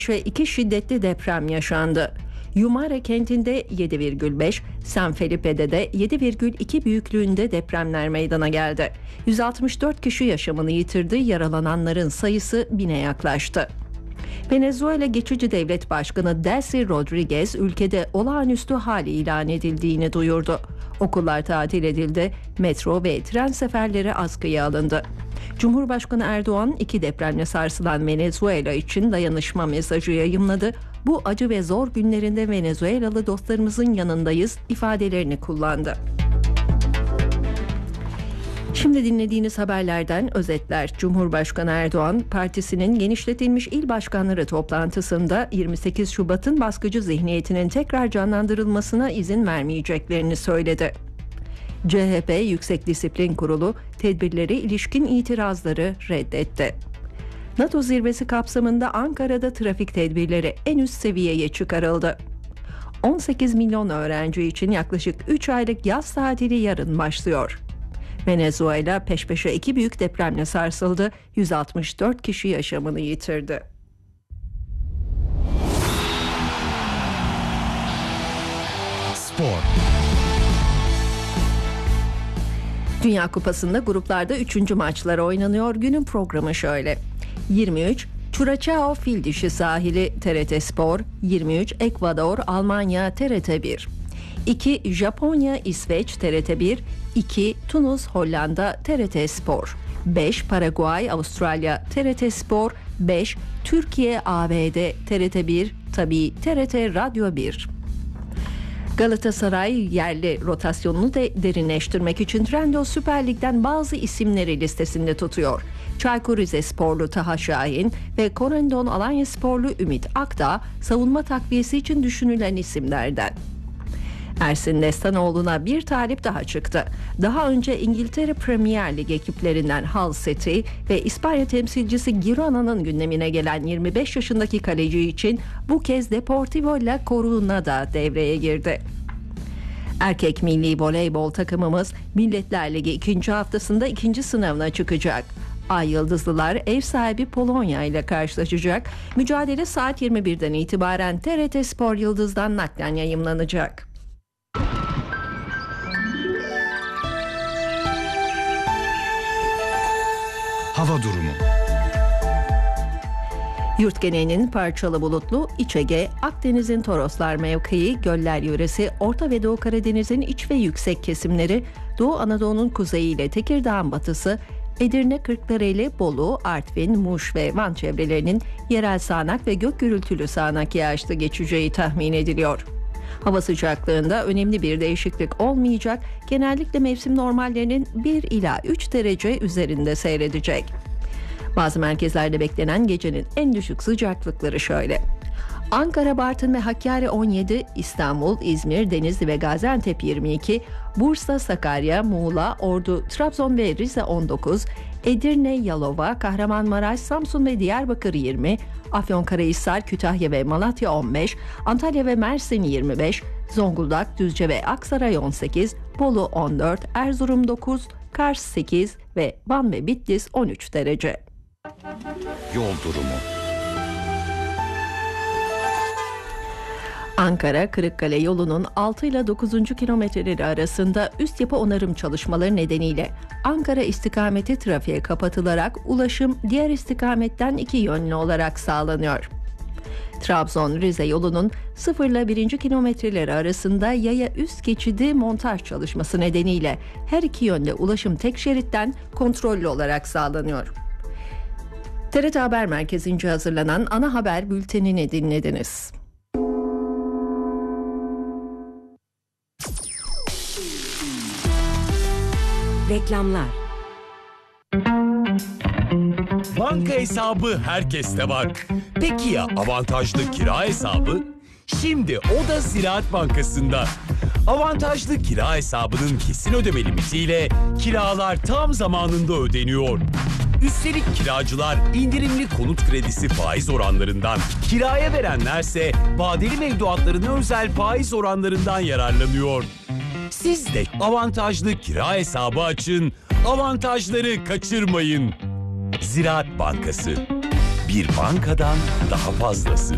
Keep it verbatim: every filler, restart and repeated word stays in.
ve iki şiddetli deprem yaşandı. Yumare kentinde yedi virgül beş, San Felipe'de de yedi virgül iki büyüklüğünde depremler meydana geldi. yüz altmış dört kişi yaşamını yitirdi, yaralananların sayısı bine yaklaştı. Venezuela Geçici Devlet Başkanı Delcy Rodriguez ülkede olağanüstü hal ilan edildiğini duyurdu. Okullar tatil edildi, metro ve tren seferleri askıya alındı. Cumhurbaşkanı Erdoğan iki depremle sarsılan Venezuela için dayanışma mesajı yayımladı. Bu acı ve zor günlerinde Venezuelalı dostlarımızın yanındayız ifadelerini kullandı. Şimdi dinlediğiniz haberlerden özetler. Cumhurbaşkanı Erdoğan, partisinin genişletilmiş il başkanları toplantısında yirmi sekiz Şubat'ın baskıcı zihniyetinin tekrar canlandırılmasına izin vermeyeceklerini söyledi. C H P Yüksek Disiplin Kurulu tedbirlere ilişkin itirazları reddetti. NATO zirvesi kapsamında Ankara'da trafik tedbirleri en üst seviyeye çıkarıldı. on sekiz milyon öğrenci için yaklaşık üç aylık yaz tatili yarın başlıyor. Venezuela peş peşe iki büyük depremle sarsıldı, yüz altmış dört kişi yaşamını yitirdi. Spor. Dünya Kupası'nda gruplarda üçüncü maçlar oynanıyor. Günün programı şöyle. yirmi üç Curaçao Fil Dişi Sahili T R T Spor, yirmi üç Ekvador Almanya T R T bir, iki Japonya İsveç T R T bir, iki Tunus Hollanda T R T Spor, beş Paraguay Avustralya T R T Spor, beş Türkiye A B D T R T bir, tabii T R T Radyo bir. Galatasaray yerli rotasyonunu de derinleştirmek için Trendyol Süper Lig'den bazı isimleri listesinde tutuyor. Çaykur Rizesporlu Taha Şahin ve Corendon Alanyasporlu Ümit Akdağ savunma takviyesi için düşünülen isimlerden. Ersin Destanoğlu'na bir talip daha çıktı. Daha önce İngiltere Premier Lig ekiplerinden Hull City ve İspanya temsilcisi Girona'nın gündemine gelen yirmi beş yaşındaki kaleci için bu kez Deportivo La Coruña devreye girdi. Erkek milli voleybol takımımız Milletler Ligi ikinci haftasında ikinci sınavına çıkacak. Ay Yıldızlılar ev sahibi Polonya ile karşılaşacak. Mücadele saat yirmi birden itibaren T R T Spor Yıldız'dan naklen yayımlanacak. Hava durumu. Yurt genelinin parçalı bulutlu, İç Ege, Akdeniz'in Toroslar mevkii, Göller yöresi, Orta ve Doğu Karadeniz'in iç ve yüksek kesimleri, Doğu Anadolu'nun kuzeyi ile Tekirdağ'ın batısı, Edirne, Kırklareli, Bolu, Artvin, Muş ve Van çevrelerinin yerel sağanak ve gök gürültülü sağanak yağışlı geçeceği tahmin ediliyor. Hava sıcaklığında önemli bir değişiklik olmayacak, genellikle mevsim normallerinin bir ila üç derece üzerinde seyredecek. Bazı merkezlerde beklenen gecenin en düşük sıcaklıkları şöyle. Ankara, Bartın ve Hakkari on yedi, İstanbul, İzmir, Denizli ve Gaziantep yirmi iki, Bursa, Sakarya, Muğla, Ordu, Trabzon ve Rize on dokuz, Edirne, Yalova, Kahramanmaraş, Samsun ve Diyarbakır yirmi, Afyonkarahisar, Kütahya ve Malatya on beş, Antalya ve Mersin yirmi beş, Zonguldak, Düzce ve Aksaray on sekiz, Bolu on dört, Erzurum dokuz, Kars sekiz ve Van ve Bitlis on üç derece. Yol durumu. Ankara Kırıkkale yolunun altı ile dokuzuncu kilometreleri arasında üst yapı onarım çalışmaları nedeniyle Ankara istikameti trafiğe kapatılarak ulaşım diğer istikametten iki yönlü olarak sağlanıyor. Trabzon-Rize yolunun sıfır ile birinci kilometreleri arasında yaya üst geçidi montaj çalışması nedeniyle her iki yönde ulaşım tek şeritten kontrollü olarak sağlanıyor. T R T Haber Merkezi'nce hazırlanan ana haber bültenini dinlediniz. Reklamlar. Banka hesabı herkeste var. Peki ya avantajlı kira hesabı? Şimdi o da Ziraat Bankası'nda. Avantajlı kira hesabının kesin ödeme limitiyle kiralar tam zamanında ödeniyor. Üstelik kiracılar indirimli konut kredisi faiz oranlarından, kiraya verenlerse vadeli mevduatlarına özel faiz oranlarından yararlanıyor. Siz de avantajlı kira hesabı açın, avantajları kaçırmayın. Ziraat Bankası, bir bankadan daha fazlası.